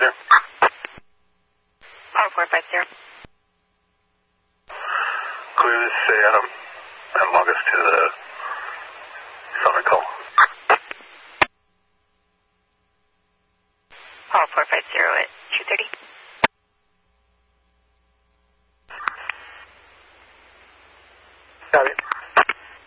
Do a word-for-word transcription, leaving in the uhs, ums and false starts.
zero. Power four five zero. Clear this is Adam. And log us to the